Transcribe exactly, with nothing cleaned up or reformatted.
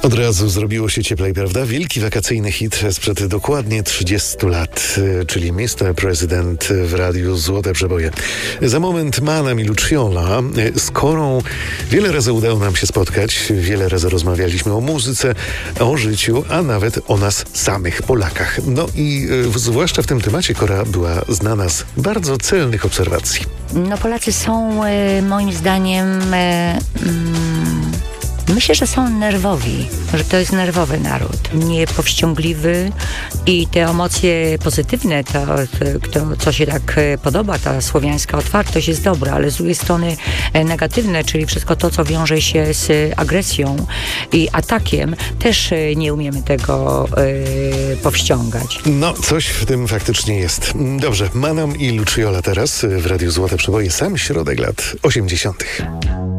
Od razu zrobiło się cieplej, prawda? Wielki wakacyjny hit sprzed dokładnie trzydziestu lat, czyli mister President w radiu Złote Przeboje. Za moment Manam i Luciola, z Korą wiele razy udało nam się spotkać, wiele razy rozmawialiśmy o muzyce, o życiu, a nawet o nas samych, Polakach. No i y, zwłaszcza w tym temacie Kora była znana z bardzo celnych obserwacji. No Polacy są y, moim zdaniem... Y, mm, Myślę, że są nerwowi, że to jest nerwowy naród, niepowściągliwy i te emocje pozytywne, to, to, to co się tak podoba, ta słowiańska otwartość jest dobra, ale z drugiej strony negatywne, czyli wszystko to, co wiąże się z agresją i atakiem, też nie umiemy tego y, powściągać. No, coś w tym faktycznie jest. Dobrze, Manam i Luciola teraz w Radiu Złote Przeboje, sam środek lat osiemdziesiątych.